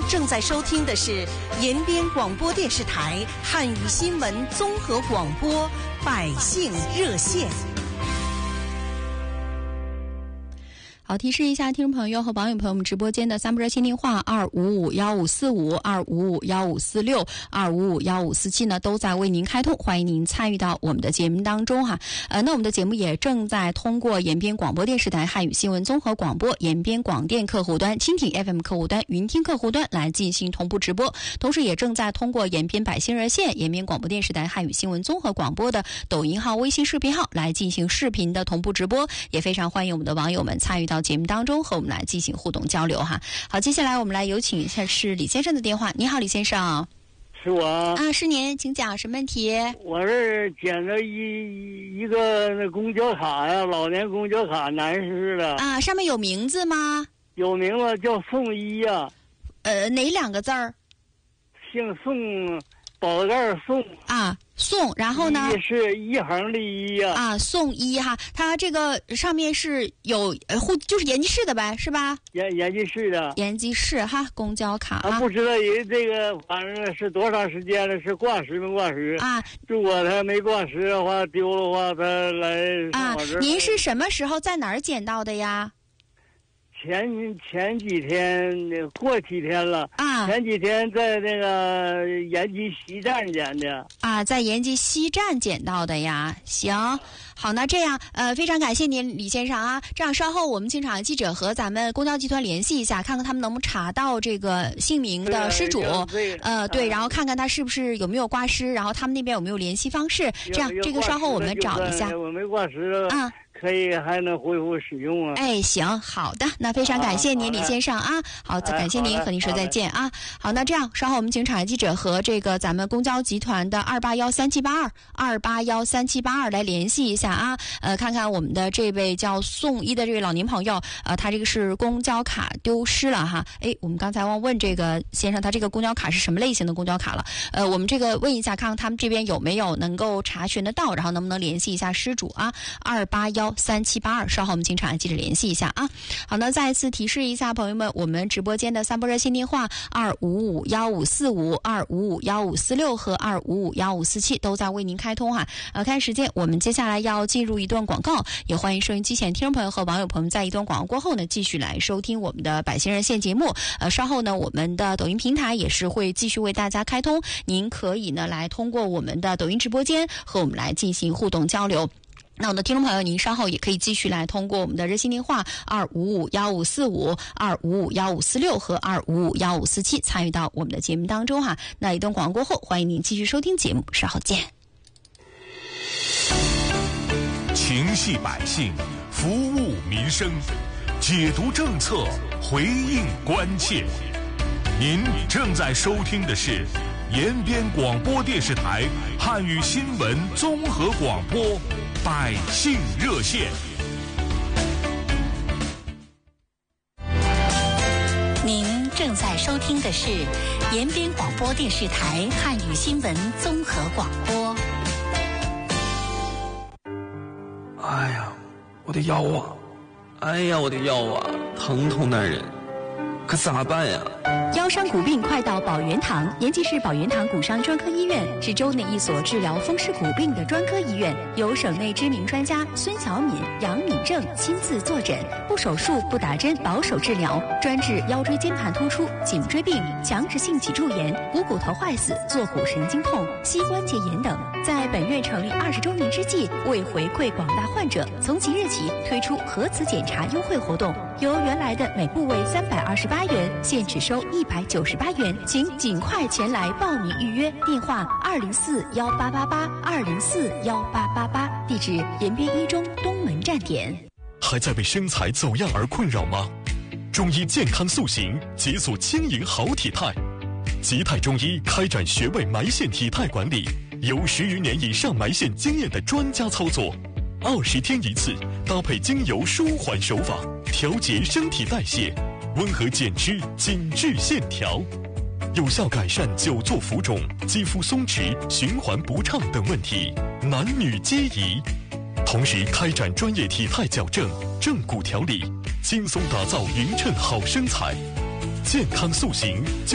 正在收听的是延边广播电视台汉语新闻综合广播百姓热线。好，提示一下听众朋友和网友朋友们，直播间的3部热线电话2551545、2551546、2551547呢，都在为您开通，欢迎您参与到我们的节目当中哈。那我们的节目也正在通过延边广播电视台汉语新闻综合广播、延边广电客户端、蜻蜓 FM 客户端、云听客户端来进行同步直播，同时也正在通过延边百姓热线、延边广播电视台汉语新闻综合广播的抖音号、微信视频号来进行视频的同步直播，也非常欢迎我们的网友们参与到节目当中和我们来进行互动交流哈。好，接下来我们来有请一下是李先生的电话。你好，李先生。 是我啊， 是您，请讲什么问题？ 我是捡了一个公交卡呀，老年公交卡，南市的啊，上面有名字吗？ 有名字，叫宋一呀。 哪2个字儿？ 姓宋，宝盖宋啊，宋，然后呢？ 一是一横的一呀。 啊，宋一哈，它这个上面是有就是延吉市的呗，是吧？ 延吉市的。 延吉市哈，公交卡啊。 不知道人这个反正是多长时间了，是挂失没挂失啊？如果他没挂失的话，丢的话，他来啊。您是什么时候在哪儿捡到的呀？ 前几天过几天了啊！前几天在那个延吉西站捡的啊，在延吉西站捡到的呀。行，好，那这样非常感谢您李先生啊。这样稍后我们经常记者和咱们公交集团联系一下，看看他们能不能查到这个姓名的失主。对，然后看看他是不是有没有挂失，然后他们那边有没有联系方式。这样这个稍后我们找一下。 我没挂失啊。可以还能恢复使用啊！ 哎，行，好的，那非常感谢您，李先生啊。好，感谢您，和您说再见啊。好，那这样稍后我们请产业记者和这个咱们公交集团的2813782来联系一下啊。看看我们的这位叫宋一的这位老年朋友，他这个是公交卡丢失了哈。哎，我们刚才忘问这个先生，他这个公交卡是什么类型的公交卡了？我们这个问一下，看看他们这边有没有能够查询得到，然后能不能联系一下失主啊？2813782，稍后我们请产业记者联系一下啊。好，那再一次提示一下朋友们，我们直播间的3部热线电话2551545、2551546和2551547都在为您开通哈。看时间，我们接下来要进入一段广告，也欢迎收音机前听众朋友和网友朋友在一段广告过后呢，继续来收听我们的百姓热线节目。稍后呢，我们的抖音平台也是会继续为大家开通，您可以呢来通过我们的抖音直播间和我们来进行互动交流。那我的听众朋友，您稍后也可以继续来通过我们的热线电话2551545、2551546和2551547参与到我们的节目当中哈。那一段广告过后，欢迎您继续收听节目，稍后见。 情系百姓，服务民生，解读政策，回应关切。您正在收听的是延边广播电视台汉语新闻综合广播百姓热线。 您正在收听的是延边广播电视台汉语新闻综合广播。 哎呀，我的腰啊！哎呀，我的腰啊，疼痛难忍，可咋办呀？ 腰伤骨病快到宝元堂，延吉市宝元堂骨伤专科医院是州内一所治疗风湿骨病的专科医院，由省内知名专家孙小敏、杨敏正亲自坐诊，不手术不打针，保守治疗，专治腰椎间盘突出、颈椎病、强直性脊柱炎、股骨头坏死、坐骨神经痛、膝关节炎等。在本院成立20周年之际，为回馈广大患者，从即日起推出核磁检查优惠活动，由原来的每部位328元，现只收198元，请尽快前来报名预约。电话2041888，2041888，地址延边一中东门站点。 还在为身材走样而困扰吗？中医健康塑形，解锁轻盈好体态。吉泰中医开展穴位埋线体态管理，有10余年以上埋线经验的专家操作，20天一次，搭配精油舒缓手法，调节身体代谢，温和减脂，紧致线条，有效改善久坐浮肿、肌肤松弛、循环不畅等问题，男女皆宜。同时开展专业体态矫正、正骨调理，轻松打造匀称好身材，健康塑形。